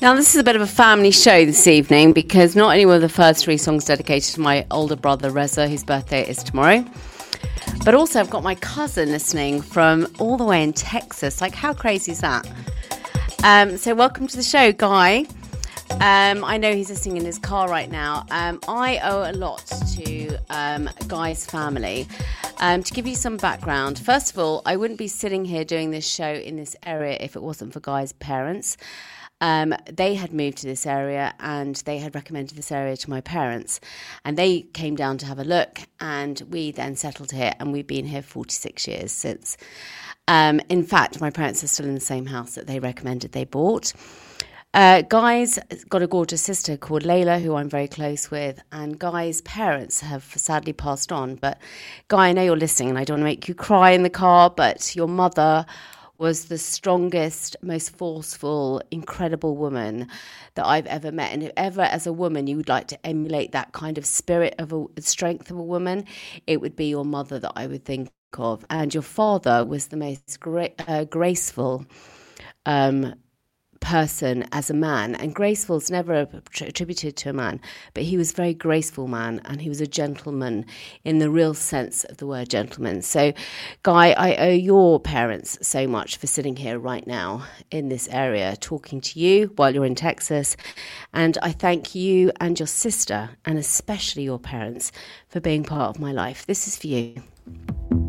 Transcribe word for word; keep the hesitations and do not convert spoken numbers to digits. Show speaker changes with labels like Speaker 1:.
Speaker 1: Now, this is a bit of a family show this evening because not only were the first three songs dedicated to my older brother, Reza, whose birthday is tomorrow, but also I've got my cousin listening from all the way in Texas. Like, how crazy is that? Um, so welcome to the show, Guy. Um, I know he's listening in his car right now. Um, I owe a lot to um, Guy's family. Um, to give you some background, first of all, I wouldn't be sitting here doing this show in this area if it wasn't for Guy's parents. Um, they had moved to this area and they had recommended this area to my parents, and they came down to have a look, and we then settled here, and we've been here forty-six years since. Um, in fact, my parents are still in the same house that they recommended they bought. Uh, Guy's got a gorgeous sister called Layla, who I'm very close with, and Guy's parents have sadly passed on. But Guy, I know you're listening, and I don't want to make you cry in the car, but your mother was the strongest, most forceful, incredible woman that I've ever met. And if ever as a woman you would like to emulate that kind of spirit of a strength of a woman, it would be your mother that I would think of. And your father was the most gra- uh, graceful um person as a man, and graceful is never attributed to a man, but he was a very graceful man, and he was a gentleman in the real sense of the word gentleman. So Guy, I owe your parents so much for sitting here right now in this area talking to you while you're in Texas, and I thank you and your sister, and especially your parents, for being part of my life. This is for you.